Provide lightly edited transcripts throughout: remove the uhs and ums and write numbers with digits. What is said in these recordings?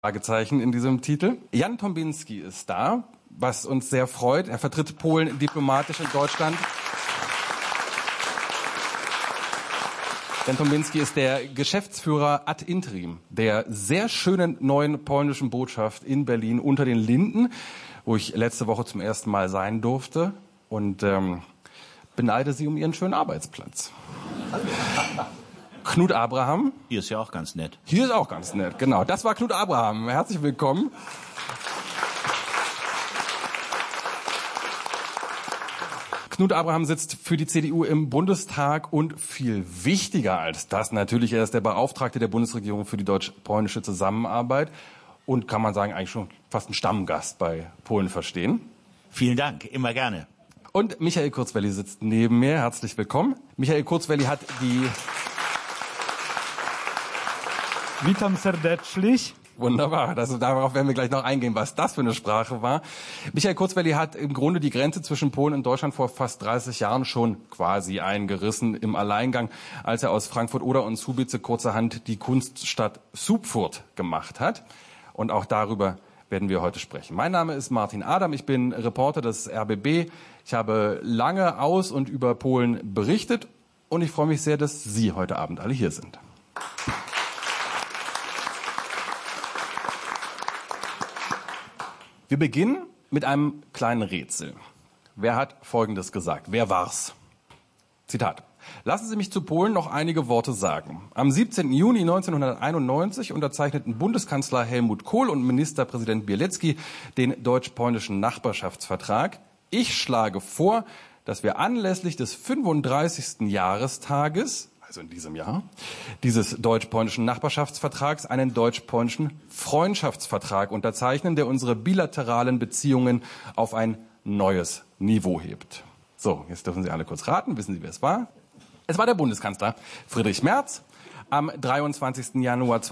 Fragezeichen in diesem Titel. Jan Tombinski ist da, was uns sehr freut. Er vertritt Polen diplomatisch in Deutschland. Jan Tombinski ist der Geschäftsführer ad interim der sehr schönen neuen polnischen Botschaft in Berlin unter den Linden, wo ich letzte Woche zum ersten Mal sein durfte und beneide Sie um Ihren schönen Arbeitsplatz. Knut Abraham. Hier ist ja auch ganz nett. Hier ist auch ganz nett, genau. Das war Knut Abraham. Herzlich willkommen. Knut Abraham sitzt für die CDU im Bundestag und viel wichtiger als das natürlich, er ist der Beauftragte der Bundesregierung für die deutsch-polnische Zusammenarbeit und kann man sagen, eigentlich schon fast ein Stammgast bei Polen verstehen. Vielen Dank, immer gerne. Und Michael Kurzwelli sitzt neben mir. Herzlich willkommen. Michael Kurzwelli hat die... Witam serdecznie. Wunderbar, darauf werden wir gleich noch eingehen, was das für eine Sprache war. Michael Kurzwelli hat im Grunde die Grenze zwischen Polen und Deutschland vor fast 30 Jahren schon quasi eingerissen im Alleingang, als er aus Frankfurt-Oder und Słubice kurzerhand die Kunststadt Supfurt gemacht hat. Und auch darüber werden wir heute sprechen. Mein Name ist Martin Adam, ich bin Reporter des RBB. Ich habe lange aus und über Polen berichtet und ich freue mich sehr, dass Sie heute Abend alle hier sind. Wir beginnen mit einem kleinen Rätsel. Wer hat Folgendes gesagt? Wer war's? Zitat. Lassen Sie mich zu Polen noch einige Worte sagen. Am 17. Juni 1991 unterzeichneten Bundeskanzler Helmut Kohl und Ministerpräsident Bielecki den deutsch-polnischen Nachbarschaftsvertrag. Ich schlage vor, dass wir anlässlich des 35. Jahrestages, also in diesem Jahr, dieses deutsch-polnischen Nachbarschaftsvertrags einen deutsch-polnischen Freundschaftsvertrag unterzeichnen, der unsere bilateralen Beziehungen auf ein neues Niveau hebt. So, jetzt dürfen Sie alle kurz raten. Wissen Sie, wer es war? Es war der Bundeskanzler Friedrich Merz am 23. Januar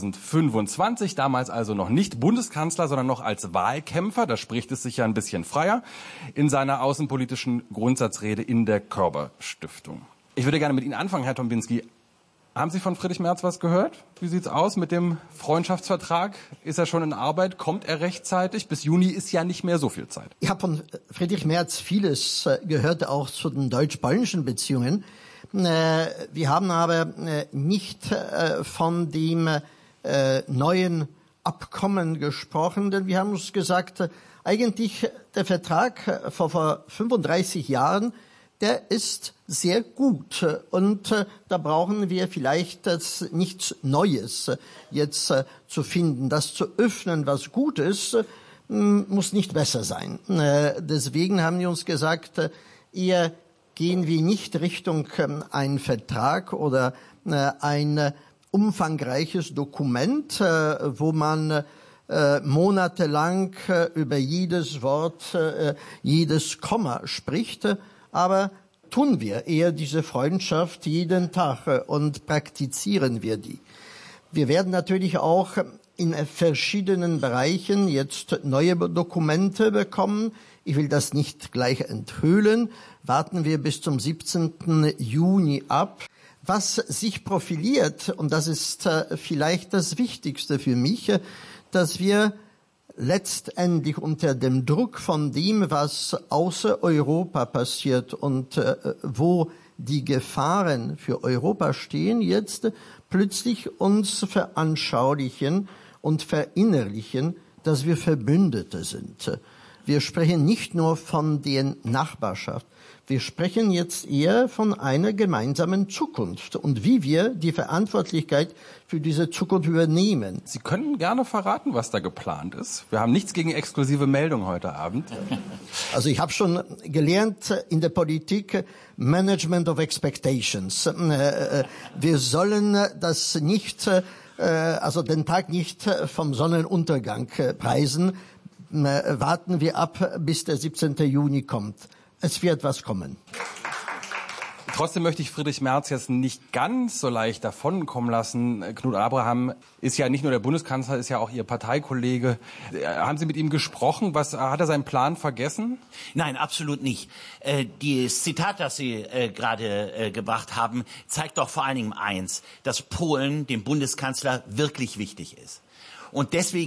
2025, damals also noch nicht Bundeskanzler, sondern noch als Wahlkämpfer, da spricht es sich ja ein bisschen freier, in seiner außenpolitischen Grundsatzrede in der Körber-Stiftung. Ich würde gerne mit Ihnen anfangen, Herr Tombinski. Haben Sie von Friedrich Merz was gehört? Wie sieht's aus mit dem Freundschaftsvertrag? Ist er schon in Arbeit? Kommt er rechtzeitig? Bis Juni ist ja nicht mehr so viel Zeit. Ich habe von Friedrich Merz vieles gehört, auch zu den deutsch-polnischen Beziehungen. Wir haben aber nicht von dem neuen Abkommen gesprochen, denn wir haben uns gesagt, eigentlich der Vertrag vor 35 Jahren, der ist sehr gut und da brauchen wir vielleicht nichts Neues jetzt zu finden. Das zu öffnen, was gut ist, muss nicht besser sein. Deswegen haben wir uns gesagt, eher gehen wir nicht Richtung einen Vertrag oder ein umfangreiches Dokument, wo man monatelang über jedes Wort, jedes Komma spricht, aber tun wir eher diese Freundschaft jeden Tag und praktizieren wir die. Wir werden natürlich auch in verschiedenen Bereichen jetzt neue Dokumente bekommen. Ich will das nicht gleich enthüllen. Warten wir bis zum 17. Juni ab. Was sich profiliert, und das ist vielleicht das Wichtigste für mich, dass wir letztendlich unter dem Druck von dem, was außer Europa passiert und wo die Gefahren für Europa stehen, jetzt plötzlich uns veranschaulichen und verinnerlichen, dass wir Verbündete sind. Wir sprechen nicht nur von der Nachbarschaft, wir sprechen jetzt eher von einer gemeinsamen Zukunft und wie wir die Verantwortlichkeit für diese Zukunft übernehmen. Sie können gerne verraten, was da geplant ist. Wir haben nichts gegen exklusive Meldungen heute Abend. Also ich habe schon gelernt in der Politik Management of Expectations. Wir sollen das nicht, also den Tag nicht vom Sonnenuntergang preisen. Warten wir ab, bis der 17. Juni kommt. Es wird was kommen. Trotzdem möchte ich Friedrich Merz jetzt nicht ganz so leicht davonkommen lassen. Knut Abraham ist ja nicht nur der Bundeskanzler, ist ja auch Ihr Parteikollege. Haben Sie mit ihm gesprochen? Hat er seinen Plan vergessen? Nein, absolut nicht. Das Zitat, das Sie gerade gebracht haben, zeigt doch vor allen Dingen eins, dass Polen dem Bundeskanzler wirklich wichtig ist. Und deswegen